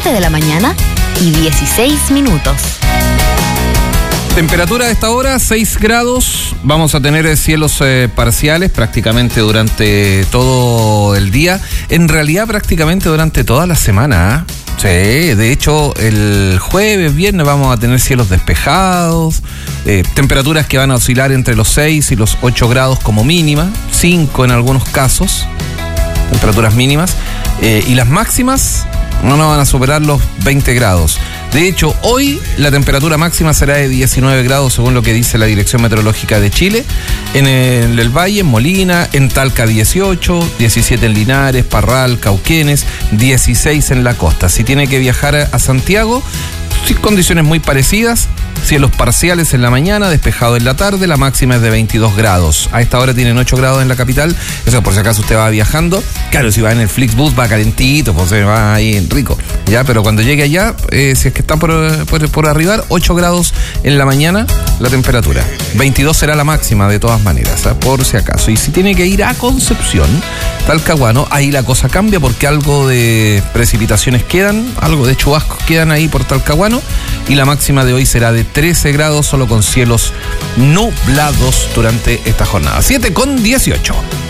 11 de la mañana y 16 minutos. Temperatura a esta hora, 6 grados. Vamos a tener cielos parciales prácticamente durante todo el día. En realidad, prácticamente durante toda la semana. Sí, de hecho, el jueves, viernes vamos a tener cielos despejados. Temperaturas que van a oscilar entre los 6 y los 8 grados como mínima. 5 en algunos casos. Temperaturas mínimas. Y las máximas no van a superar los 20 grados. De hecho, hoy la temperatura máxima será de 19 grados, según lo que dice la Dirección Meteorológica de Chile. En el Valle, en Molina, en Talca 18, 17 en Linares, Parral, Cauquenes, 16 en la costa. Si tiene que viajar a Santiago, sí, condiciones muy parecidas. Cielos parciales en la mañana, despejado en la tarde, la máxima es de 22 grados. A esta hora tienen 8 grados en la capital, eso por si acaso usted va viajando. Claro, si va en el Flixbus va calentito, pues se va ahí rico, ya, pero cuando llegue allá, si es que está por arribar, 8 grados en la mañana la temperatura. 22 será la máxima de todas maneras, por si acaso. Y si tiene que ir a Concepción, Talcahuano, ahí la cosa cambia porque algo de precipitaciones quedan, algo de chubascos quedan ahí por Talcahuano, y la máxima de hoy será de 13 grados, solo con cielos nublados durante esta jornada. 7:18.